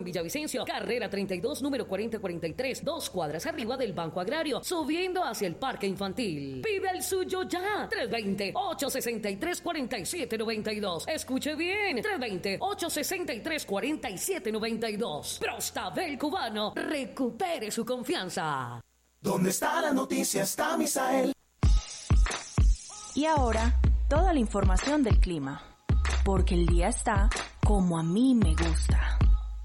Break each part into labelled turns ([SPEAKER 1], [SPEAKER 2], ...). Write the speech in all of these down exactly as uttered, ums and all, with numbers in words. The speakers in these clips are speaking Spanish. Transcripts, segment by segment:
[SPEAKER 1] Villavicencio, carrera treinta y dos, número cuarenta cuarenta y tres, dos cuadras arriba del Banco Agrario, subiendo hacia el Parque Infantil. Pide el suyo ya, tres dos cero, ocho seis tres, cuatro siete nueve dos. Escuche bien, tres dos cero, ocho seis tres, cuatro siete nueve dos. Prostabel Cubano, recupere su confianza.
[SPEAKER 2] ¿Dónde está la noticia? Está Misael.
[SPEAKER 3] Y ahora, toda la información del clima. Porque el día está como a mí me gusta.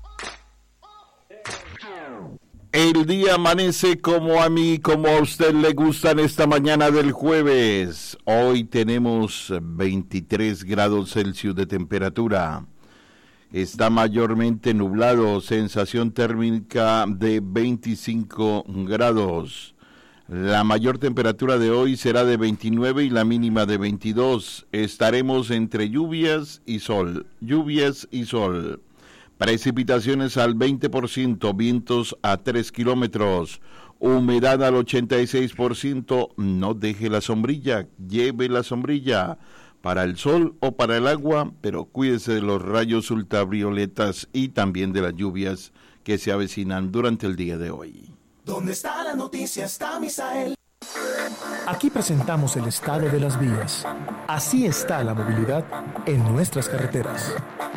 [SPEAKER 4] El día amanece como a mí, como a usted le gusta en esta mañana del jueves. Hoy tenemos veintitrés grados Celsius de temperatura. Está mayormente nublado, sensación térmica de veinticinco grados. La mayor temperatura de hoy será de veintinueve y la mínima de veintidós. Estaremos entre lluvias y sol, lluvias y sol. Precipitaciones al veinte por ciento, vientos a tres kilómetros, humedad al ochenta y seis por ciento. No deje la sombrilla, lleve la sombrilla para el sol o para el agua, pero cuídese de los rayos ultravioletas y también de las lluvias que se avecinan durante el día de hoy.
[SPEAKER 2] ¿Dónde está la noticia? Está Misael.
[SPEAKER 5] Aquí presentamos el estado de las vías. Así está la movilidad en nuestras carreteras.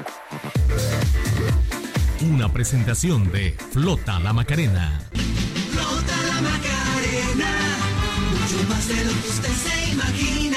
[SPEAKER 6] Una presentación de Flota La Macarena.
[SPEAKER 7] Flota La Macarena, mucho más de lo que usted se imagina.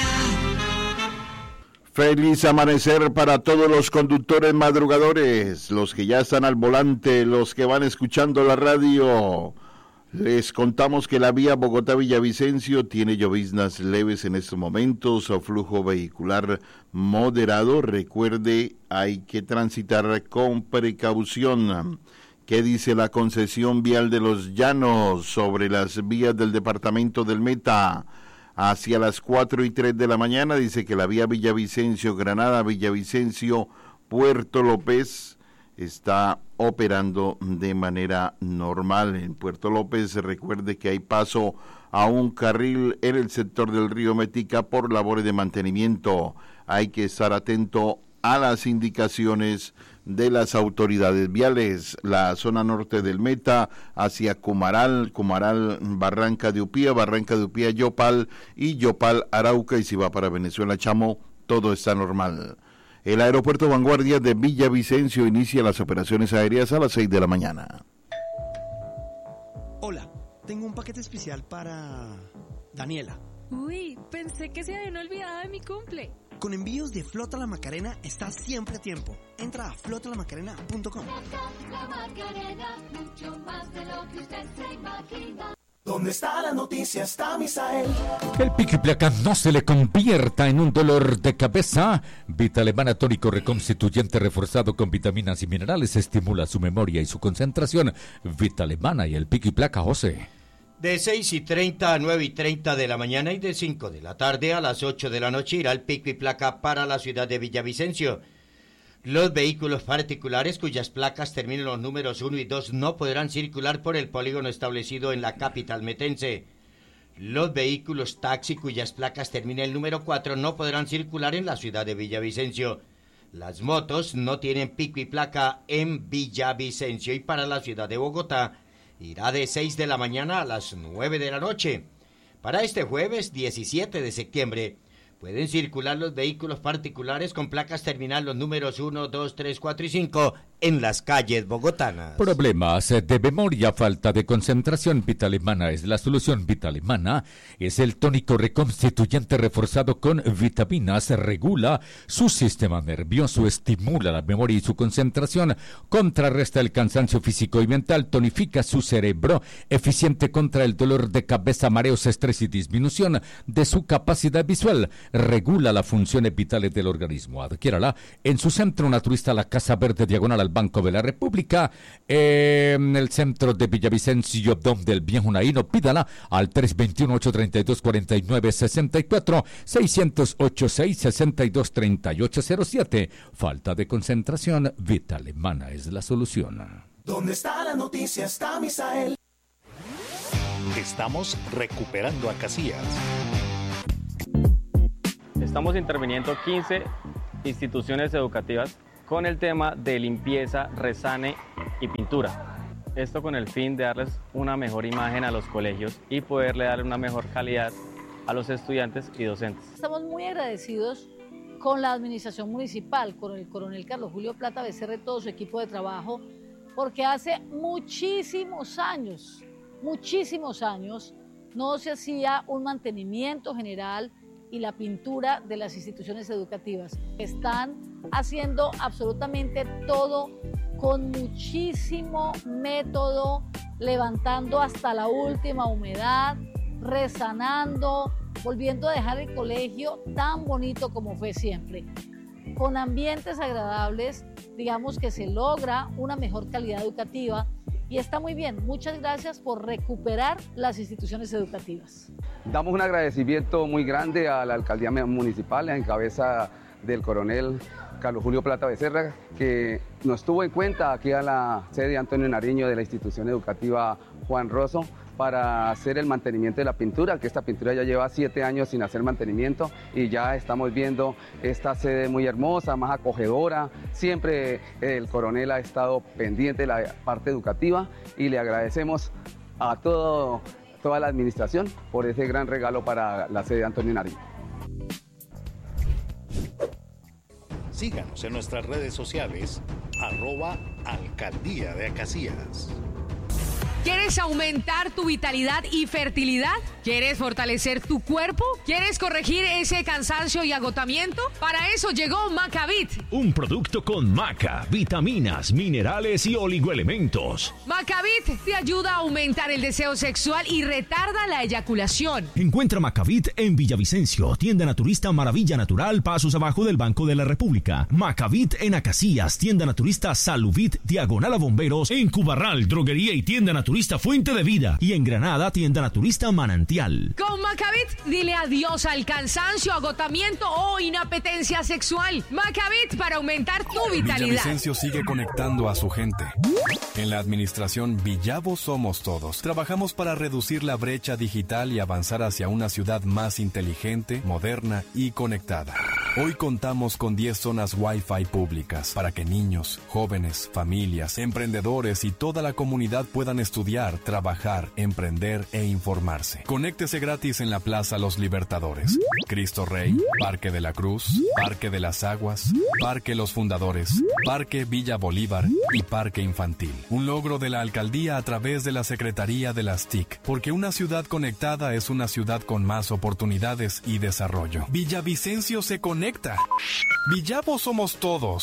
[SPEAKER 4] Feliz amanecer para todos los conductores madrugadores, los que ya están al volante, los que van escuchando la radio. Les contamos que la vía Bogotá-Villavicencio tiene lloviznas leves en estos momentos o flujo vehicular moderado. Recuerde, hay que transitar con precaución. ¿Qué dice la concesión vial de Los Llanos sobre las vías del departamento del Meta? Hacia las cuatro y tres de la mañana dice que la vía Villavicencio-Granada, Villavicencio-Puerto López está operando de manera normal. En Puerto López, recuerde que hay paso a un carril en el sector del río Metica por labores de mantenimiento. Hay que estar atento a las indicaciones de las autoridades viales. La zona norte del Meta hacia Cumaral, Cumaral, Barranca de Upía, Barranca de Upía, Yopal y Yopal, Arauca, y si va para Venezuela, Chamo, todo está normal. El aeropuerto Vanguardia de Villavicencio inicia las operaciones aéreas a las seis de la mañana.
[SPEAKER 8] Hola, tengo un paquete especial para Daniela.
[SPEAKER 9] Uy, pensé que se habían olvidado de mi cumple.
[SPEAKER 8] Con envíos de Flota La Macarena estás siempre a tiempo. Entra a flota la macarena punto com.
[SPEAKER 7] La Macarena, mucho más de lo que usted se imagina.
[SPEAKER 2] ¿Dónde está la noticia? Está Misael.
[SPEAKER 10] Que el pico y placa no se le convierta en un dolor de cabeza. Vitalemana tónico reconstituyente reforzado con vitaminas y minerales estimula su memoria y su concentración. Vitalemana y el pico y placa, José.
[SPEAKER 11] De seis y treinta a nueve y treinta de la mañana y de cinco de la tarde a las ocho de la noche irá el pico y placa para la ciudad de Villavicencio. Los vehículos particulares cuyas placas terminen los números uno y dos no podrán circular por el polígono establecido en la capital metense. Los vehículos taxi cuyas placas terminen el número cuatro no podrán circular en la ciudad de Villavicencio. Las motos no tienen pico y placa en Villavicencio y para la ciudad de Bogotá irá de seis de la mañana a las nueve de la noche. Para este jueves diecisiete de septiembre pueden circular los vehículos particulares con placas terminal los números uno, dos, tres, cuatro y cinco en las calles bogotanas.
[SPEAKER 10] Problemas de memoria, falta de concentración. Vitalemana es la solución. Vitalemana es el tónico reconstituyente reforzado con vitaminas, regula su sistema nervioso, estimula la memoria y su concentración, contrarresta el cansancio físico y mental, tonifica su cerebro, eficiente contra el dolor de cabeza, mareos, estrés y disminución de su capacidad visual, regula las funciones vitales del organismo. Adquiérala en su centro naturista La Casa Verde, diagonal al Banco de la República, en el centro de Villavicencio, donde el viejo Naíno. Pídala al tres dos uno, ocho tres dos, cuatro nueve seis cuatro, seis cero ocho, seis seis dos, tres ocho cero siete. Falta de concentración, Vitalemana es la solución.
[SPEAKER 2] ¿Dónde está la noticia? Está Misael.
[SPEAKER 12] Estamos recuperando a Casillas.
[SPEAKER 13] Estamos interviniendo quince instituciones educativas con el tema de limpieza, resane y pintura. Esto con el fin de darles una mejor imagen a los colegios y poderle dar una mejor calidad a los estudiantes y docentes.
[SPEAKER 14] Estamos muy agradecidos con la administración municipal, con el coronel Carlos Julio Plata Becerra y todo su equipo de trabajo, porque hace muchísimos años, muchísimos años, no se hacía un mantenimiento general y la pintura de las instituciones educativas. Están haciendo absolutamente todo con muchísimo método, levantando hasta la última humedad, resanando, volviendo a dejar el colegio tan bonito como fue siempre. Con ambientes agradables, digamos que se logra una mejor calidad educativa y está muy bien. Muchas gracias por recuperar las instituciones educativas.
[SPEAKER 15] Damos un agradecimiento muy grande a la alcaldía municipal en cabeza del coronel Carlos Julio Plata Becerra, que nos tuvo en cuenta aquí a la sede Antonio Nariño de la institución educativa Juan Rosso para hacer el mantenimiento de la pintura, que esta pintura ya lleva siete años sin hacer mantenimiento y ya estamos viendo esta sede muy hermosa, más acogedora. Siempre el coronel ha estado pendiente de la parte educativa y le agradecemos a todo, toda la administración por ese gran regalo para la sede Antonio Nariño.
[SPEAKER 12] Síganos en nuestras redes sociales, arroba Alcaldía de Acacías.
[SPEAKER 16] ¿Quieres aumentar tu vitalidad y fertilidad? ¿Quieres fortalecer tu cuerpo? ¿Quieres corregir ese cansancio y agotamiento? Para eso llegó Macavit.
[SPEAKER 17] Un producto con maca, vitaminas, minerales y oligoelementos.
[SPEAKER 16] Macavit te ayuda a aumentar el deseo sexual y retarda la eyaculación.
[SPEAKER 17] Encuentra Macavit en Villavicencio, tienda naturista Maravilla Natural, pasos abajo del Banco de la República. Macavit en Acacías, tienda naturista Saluvit, diagonal a Bomberos. En Cubarral, droguería y tienda naturista Fuente de Vida. Y en Granada, tienda naturista Manantial.
[SPEAKER 16] Con Macavit, dile adiós al cansancio, agotamiento o inapetencia sexual. Macavit para aumentar tu vitalidad.
[SPEAKER 18] Villavicencio sigue conectando a su gente. En la administración Villavo Somos Todos, trabajamos para reducir la brecha digital y avanzar hacia una ciudad más inteligente, moderna y conectada. Hoy contamos con diez zonas Wi-Fi públicas para que niños, jóvenes, familias, emprendedores y toda la comunidad puedan estudiar, trabajar, emprender e informarse. Conéctese gratis en la Plaza Los Libertadores, Cristo Rey, Parque de la Cruz, Parque de las Aguas, Parque Los Fundadores, Parque Villa Bolívar y Parque Infantil. Un logro de la alcaldía a través de la Secretaría de las T I C, porque una ciudad conectada es una ciudad con más oportunidades y desarrollo. Villavicencio se conecta. Villavo Somos Todos.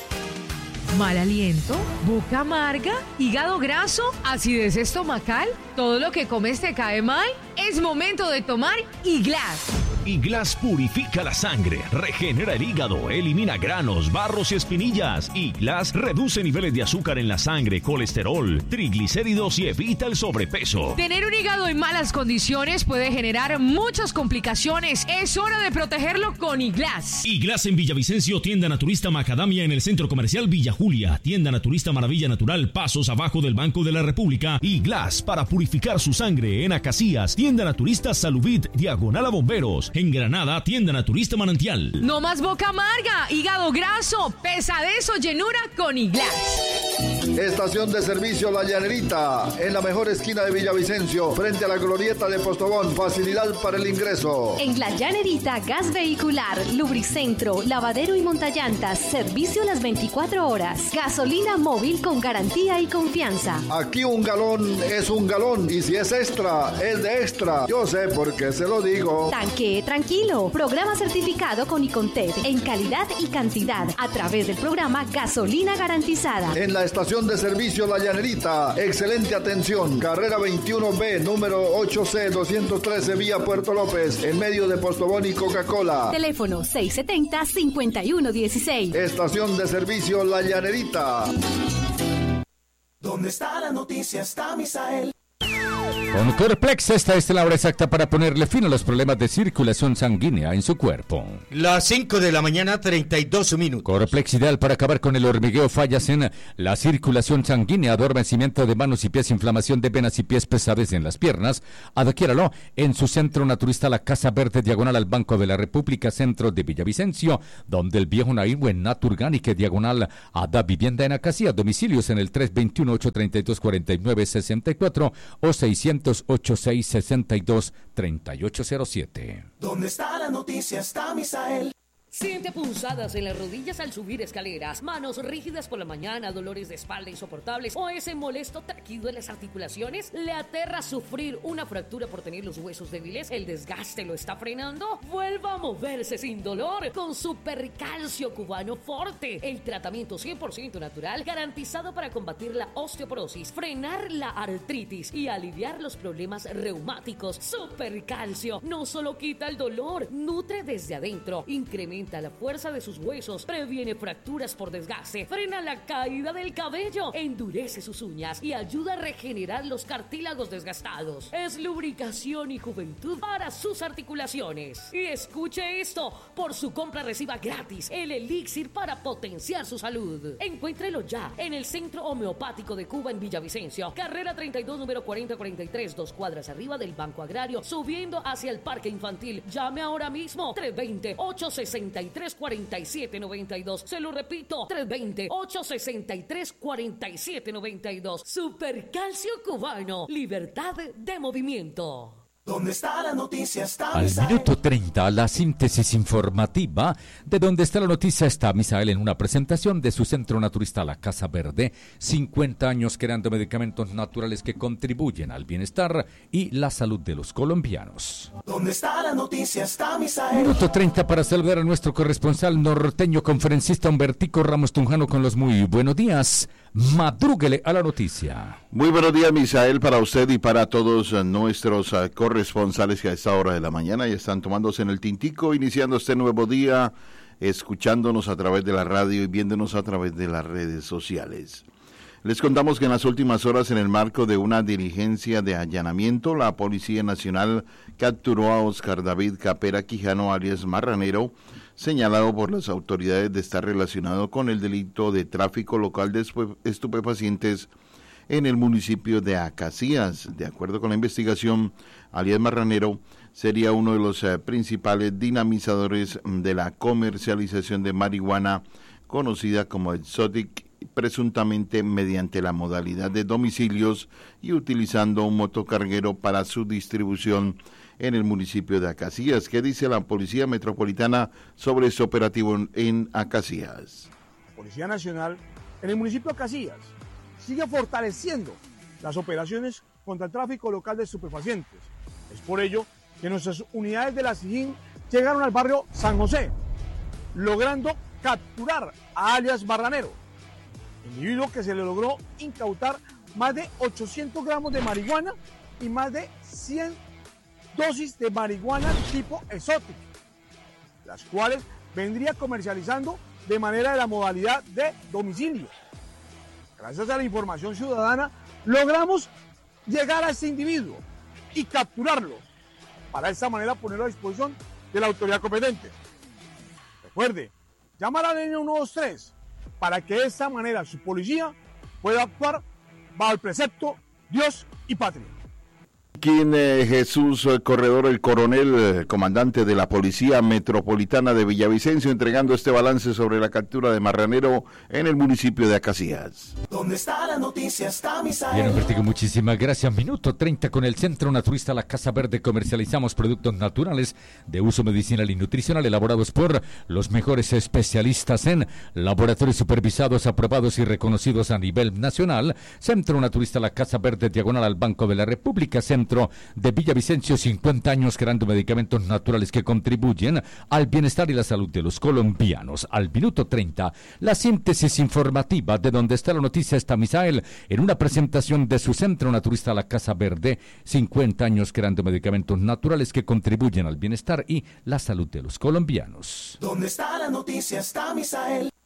[SPEAKER 16] ¿Mal aliento? ¿Boca amarga? ¿Hígado graso? ¿Acidez estomacal? ¿Todo lo que comes te cae mal? Es momento de tomar Iglas.
[SPEAKER 17] Iglas purifica la sangre, regenera el hígado, elimina granos, barros y espinillas. Iglas reduce niveles de azúcar en la sangre, colesterol, triglicéridos y evita el sobrepeso.
[SPEAKER 16] Tener un hígado en malas condiciones puede generar muchas complicaciones. Es hora de protegerlo con Iglas.
[SPEAKER 17] Iglas en Villavicencio, tienda naturista Macadamia en el Centro Comercial Villa Julia, tienda naturista Maravilla Natural, pasos abajo del Banco de la República. Iglas para purificar su sangre en Acacías, tienda naturista Saluvit, diagonal a Bomberos. En Granada, tienda naturista Manantial.
[SPEAKER 16] No más boca amarga, hígado graso, pesadez o llenura con Iglas.
[SPEAKER 19] Estación de servicio La Llanerita, en la mejor esquina de Villavicencio, frente a la glorieta de Postobón. Facilidad para el ingreso.
[SPEAKER 20] En La Llanerita, gas vehicular, lubricentro, lavadero y montallantas, servicio las veinticuatro horas. Gasolina móvil con garantía y confianza.
[SPEAKER 19] Aquí un galón es un galón y si es extra, es de extra. Yo sé por qué se lo digo.
[SPEAKER 20] Tanque tranquilo. Programa certificado con Icontec en calidad y cantidad a través del programa Gasolina Garantizada.
[SPEAKER 19] En la estación de servicio La Llanerita, excelente atención. Carrera veintiuno B, número ocho C doscientos trece, vía Puerto López, en medio de Postobón y Coca-Cola.
[SPEAKER 20] Teléfono seis setenta, cincuenta y uno dieciséis.
[SPEAKER 19] Estación de servicio La Llanerita.
[SPEAKER 2] ¿Dónde está la noticia? Está Misael.
[SPEAKER 10] Con Corplex, esta es la hora exacta para ponerle fin a los problemas de circulación sanguínea en su cuerpo.
[SPEAKER 11] Las cinco de la mañana, treinta y dos minutos.
[SPEAKER 10] Corplex, ideal para acabar con el hormigueo, fallas en la circulación sanguínea, adormecimiento de manos y pies, inflamación de venas y pies, pesadez en las piernas. Adquiéralo en su centro naturista La Casa Verde, diagonal al Banco de la República, centro de Villavicencio, donde el viejo Nairwe Naturgánique, diagonal a Da Vivienda en Acacia. Domicilios en el tres dos uno, ocho tres dos, cuatro nueve seis cuatro o seiscientos ochenta y seis, sesenta y dos, treinta y ocho cero siete.
[SPEAKER 2] ¿Dónde está la noticia? Está Misael.
[SPEAKER 1] Siente punzadas en las rodillas al subir escaleras, manos rígidas por la mañana, dolores de espalda insoportables o ese molesto taquido en las articulaciones. ¿Le aterra sufrir una fractura por tener los huesos débiles? ¿El desgaste lo está frenando? Vuelva a moverse sin dolor con Supercalcio Cubano Forte, el tratamiento cien por ciento natural garantizado para combatir la osteoporosis, frenar la artritis y aliviar los problemas reumáticos. Supercalcio no solo quita el dolor, nutre desde adentro, incrementa la fuerza de sus huesos, previene fracturas por desgaste, frena la caída del cabello, endurece sus uñas y ayuda a regenerar los cartílagos desgastados. Es lubricación y juventud para sus articulaciones. Y escuche esto, por su compra reciba gratis el elixir para potenciar su salud. Encuéntrelo ya en el Centro Homeopático de Cuba en Villavicencio, carrera treinta y dos, número cuarenta cuarenta y tres, dos cuadras arriba del Banco Agrario, subiendo hacia el Parque Infantil. Llame ahora mismo, tres dos cero, ocho seis tres, cuatro siete nueve dos. Se lo repito, tres dos cero, ocho seis tres, cuatro siete nueve dos. Supercalcio Cubano, libertad de movimiento.
[SPEAKER 2] ¿Dónde está la noticia? Está
[SPEAKER 10] Al
[SPEAKER 2] Misael.
[SPEAKER 10] minuto treinta, la síntesis informativa de Donde está la noticia está Misael en una presentación de su centro naturista La Casa Verde. cincuenta años creando medicamentos naturales que contribuyen al bienestar y la salud de los colombianos.
[SPEAKER 2] ¿Dónde está la noticia? Está Misael.
[SPEAKER 10] Minuto treinta para saludar a nuestro corresponsal norteño conferencista Humbertico Ramos Tunjano con los muy buenos días. Madrúguele a la noticia.
[SPEAKER 4] Muy buenos días, Misael, para usted y para todos uh, nuestros uh, corresponsales que a esta hora de la mañana ya están tomándose en el tintico, iniciando este nuevo día, escuchándonos a través de la radio y viéndonos a través de las redes sociales. Les contamos que en las últimas horas, en el marco de una diligencia de allanamiento, la Policía Nacional capturó a Oscar David Capera Quijano, alias Marranero, señalado por las autoridades de estar relacionado con el delito de tráfico local de estupefacientes en el municipio de Acacías. De acuerdo con la investigación, alias Marranero sería uno de los eh, principales dinamizadores de la comercialización de marihuana conocida como Exotic, presuntamente mediante la modalidad de domicilios y utilizando un motocarguero para su distribución en el municipio de Acacías. ¿Qué dice la Policía Metropolitana sobre este operativo en Acacías?
[SPEAKER 21] La Policía Nacional en el municipio de Acacías sigue fortaleciendo las operaciones contra el tráfico local de estupefacientes. Es por ello que nuestras unidades de la SIJIN llegaron al barrio San José, logrando capturar a alias Marranero, individuo que se le logró incautar más de ochocientos gramos de marihuana y más de cien dosis de marihuana tipo exótica, las cuales vendría comercializando de manera de la modalidad de domicilio. Gracias a la información ciudadana, logramos llegar a este individuo y capturarlo, para de esta manera ponerlo a disposición de la autoridad competente. Recuerde, llamar a la línea ciento veintitrés para que de esta manera su policía pueda actuar bajo el precepto Dios y Patria.
[SPEAKER 4] Quien eh, Jesús eh, Corredor, el coronel, eh, comandante de la Policía Metropolitana de Villavicencio, entregando este balance sobre la captura de Marranero en el municipio de Acacías.
[SPEAKER 2] ¿Dónde está la noticia? Está Misael.
[SPEAKER 10] Bien, Humbertico, muchísimas gracias. Minuto treinta con el Centro Naturista La Casa Verde. Comercializamos productos naturales de uso medicinal y nutricional elaborados por los mejores especialistas en laboratorios supervisados, aprobados y reconocidos a nivel nacional. Centro Naturista La Casa Verde, diagonal al Banco de la República, Centro de Villavicencio, cincuenta años creando medicamentos naturales que contribuyen al bienestar y la salud de los colombianos. Al minuto treinta, la síntesis informativa de Donde está la noticia está Misael en una presentación de su Centro Naturista La Casa Verde, cincuenta años creando medicamentos naturales que contribuyen al bienestar y la salud de los colombianos.
[SPEAKER 2] ¿Dónde está la noticia? Está Misael.